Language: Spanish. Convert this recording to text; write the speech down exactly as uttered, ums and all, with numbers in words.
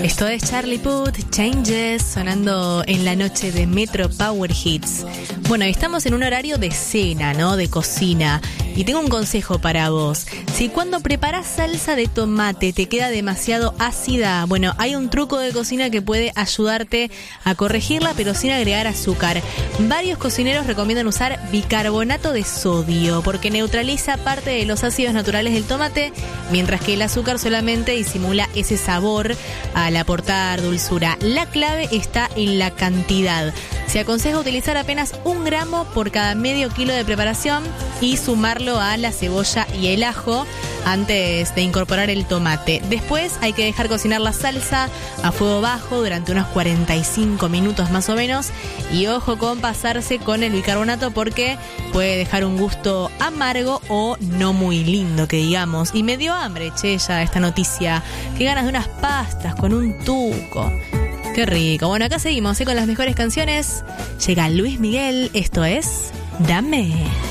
Esto es Charlie Puth, Changes, sonando en la noche de Metro Power Hits. Bueno, estamos en un horario de cena, ¿no? De cocina. Y tengo un consejo para vos. Si cuando preparás salsa de tomate te queda demasiado ácida, bueno, hay un truco de cocina que puede ayudarte a corregirla, pero sin agregar azúcar. Varios cocineros recomiendan usar bicarbonato de sodio, porque neutraliza parte de los ácidos naturales del tomate, mientras que el azúcar solamente disimula ese sabor al aportar dulzura. La clave está en la cantidad. Se aconseja utilizar apenas un gramo por cada medio kilo de preparación y sumarlo a la cebolla y el ajo antes de incorporar el tomate. Después hay que dejar cocinar la salsa a fuego bajo durante unos cuarenta y cinco minutos más o menos. Y ojo con pasarse con el bicarbonato porque puede dejar un gusto amargo o no muy lindo, que digamos. Y me dio hambre, che, ya esta noticia. Qué ganas de unas pastas con un tuco. Qué rico. Bueno, acá seguimos, ¿eh? Con las mejores canciones. Llega Luis Miguel, esto es Dame.